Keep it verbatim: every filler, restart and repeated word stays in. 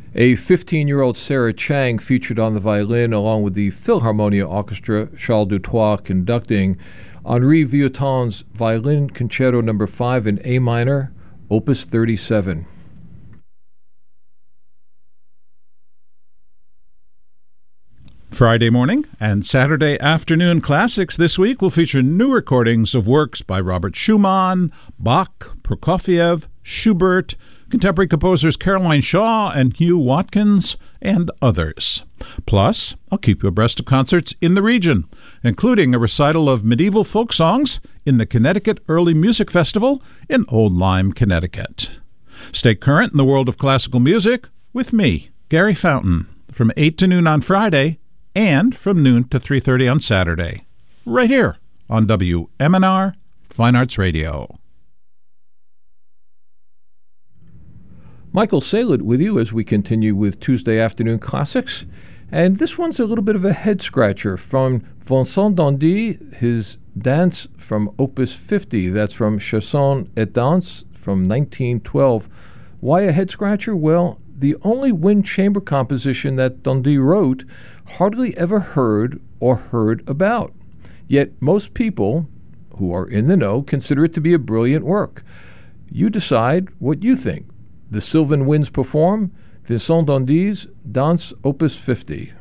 A fifteen-year-old Sarah Chang featured on the violin along with the Philharmonia Orchestra, Charles Dutoit conducting Henri Vieuxtemps' Violin Concerto Number five in A minor, Opus thirty-seven. Friday morning and Saturday afternoon classics this week will feature new recordings of works by Robert Schumann, Bach, Prokofiev, Schubert, contemporary composers Caroline Shaw and Hugh Watkins, and others. Plus, I'll keep you abreast of concerts in the region, including a recital of medieval folk songs in the Connecticut Early Music Festival in Old Lyme, Connecticut. Stay current in the world of classical music with me, Gary Fountain, from eight to noon on Friday and from noon to three thirty on Saturday, right here on W M N R Fine Arts Radio. Michael Saylett with you as we continue with Tuesday Afternoon Classics. And this one's a little bit of a head-scratcher from Vincent d'Indy, his dance from Opus fifty. That's from Chansons et Danse from nineteen twelve. Why a head-scratcher? Well, the only wind chamber composition that d'Indy wrote hardly ever heard or heard about. Yet most people who are in the know consider it to be a brilliant work. You decide what you think. The Sylvan Winds perform Vincent d'Indy's Danse Opus fifty.